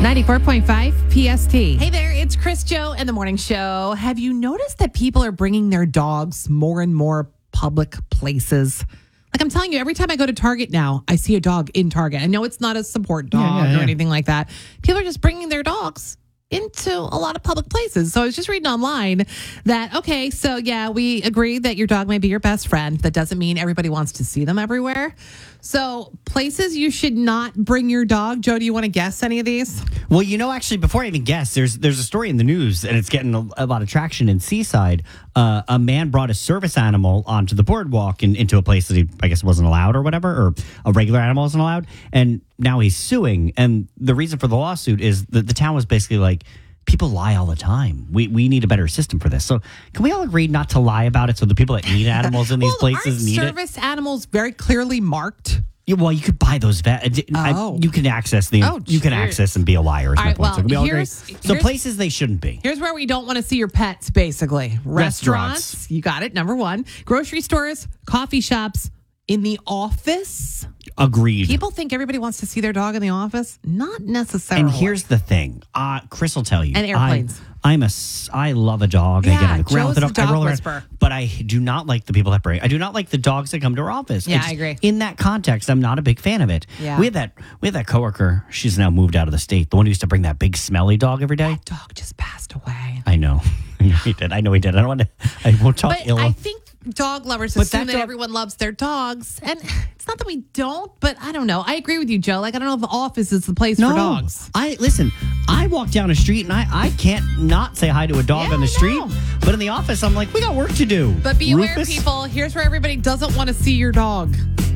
94.5 PST. Hey there, it's Chris Joe and the Morning Show. Have you noticed that people are bringing their dogs more and more public places? Like I'm telling you, every time I go to Target now, I see a dog in Target. I know it's not a support dog or anything like that. People are just bringing their dogs into a lot of public places. So I was just reading online that, okay, so yeah, we agree that your dog may be your best friend. That doesn't mean everybody wants to see them everywhere. So places you should not bring your dog. Joe, do you want to guess any of these? Well, actually, before I even guess, there's a story in the news, and it's getting a lot of traction in Seaside. A man brought a service animal onto the boardwalk and into a place that he, I guess, wasn't allowed or whatever, or a regular animal isn't allowed. And now he's suing. And the reason for the lawsuit is that the town was basically like, people lie all the time. We need a better system for this. So can we all agree not to lie about it so the people that need animals in these places need it? Aren't service animals very clearly marked? Yeah, well, you could buy those. You can access the. You can access and be a liar. Is my point. So can we all agree? So places they shouldn't be. Here's where we don't want to see your pets. Basically, restaurants. You got it. Number one, grocery stores, coffee shops, in the office. Agreed. People think everybody wants to see their dog in the office. Not necessarily. And here's the thing. Chris will tell you. And airplanes. I love a dog. Yeah, I get on the ground with a dog. I roll whisperer. around. But I do not like the people that bring. I do not like the dogs that come to our office. Yeah, I agree. In that context, I'm not a big fan of it. Yeah. We had that coworker. She's now moved out of the state. The one who used to bring that big smelly dog every day. That dog just passed away. I know. He did. I know he did. I don't want to. I won't talk ill. I think dog lovers assume that everyone loves their dogs, and it's not that we don't, but I don't know. I agree with you, Joe. Like I don't know if the office is the place for dogs. I walk down a street and I can't not say hi to a dog on the street, but in the office I'm like, we got work to do. But be aware, people. Here's where everybody doesn't want to see your dog.